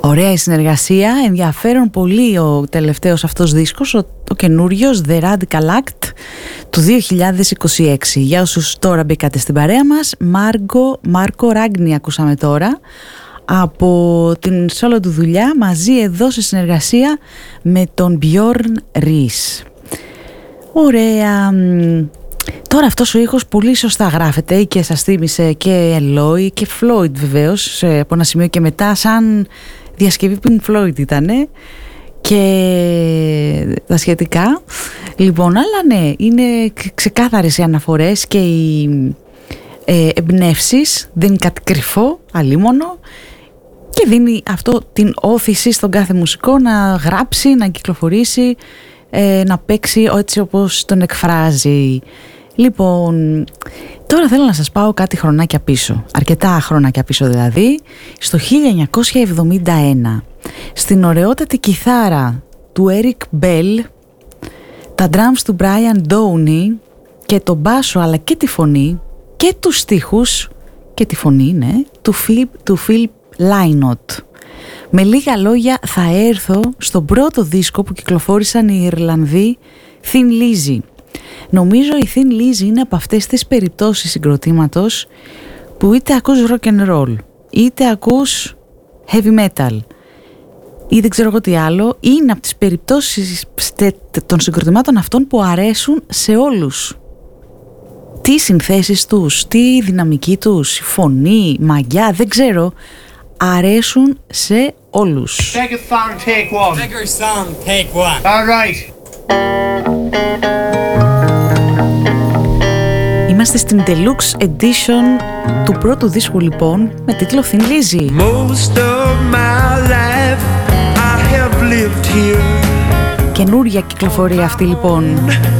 Ωραία η συνεργασία, ενδιαφέρον πολύ ο τελευταίος αυτός δίσκος, ο καινούριος The Radical Act του 2026. Για όσους τώρα μπήκατε στην παρέα μας, Μάρκο Ράγκνη ακούσαμε τώρα από την solo του δουλειά, μαζί εδώ σε συνεργασία με τον Björn Ries. Ωραία. Τώρα αυτός ο ήχος πολύ σωστά γράφεται και σας θύμισε και Eloy και Floyd βεβαίως, από ένα σημείο και μετά, σαν διασκευή Pink Floyd ήτανε και τα σχετικά. Λοιπόν, αλλά ναι, είναι ξεκάθαρες οι αναφορές και οι εμπνεύσεις, δεν είναι κάτι κρυφό, αλίμονο, και δίνει αυτό την όθηση στον κάθε μουσικό να γράψει, να κυκλοφορήσει, να παίξει έτσι όπως τον εκφράζει. Λοιπόν, τώρα θέλω να σας πάω κάτι χρονάκια πίσω, αρκετά χρονάκια πίσω δηλαδή, στο 1971, στην ωραιότατη κιθάρα του Eric Bell, τα drums του Brian Downey και το μπάσο αλλά και τη φωνή και τους στίχους και τη φωνή, ναι, του Phil Lynott. Με λίγα λόγια, θα έρθω στον πρώτο δίσκο που κυκλοφόρησαν οι Ιρλανδοί Thin Lizzy. Νομίζω η Thin Lizzy είναι από αυτές τις περιπτώσεις συγκροτήματος που είτε ακούς rock and roll, είτε ακούς heavy metal ή δεν ξέρω εγώ τι άλλο, είναι από τις περιπτώσεις των συγκροτημάτων αυτών που αρέσουν σε όλους. Τι συνθέσεις τους, τι δυναμική τους, η φωνή, η μαγιά, δεν ξέρω, αρέσουν σε όλους. Take a song, take one. Take a song, take one. All right. Είμαστε στην Deluxe Edition του πρώτου δίσκου λοιπόν, με τίτλο Thin Lizzy. Most of my life I have lived here. Καινούρια κυκλοφορία αυτή λοιπόν.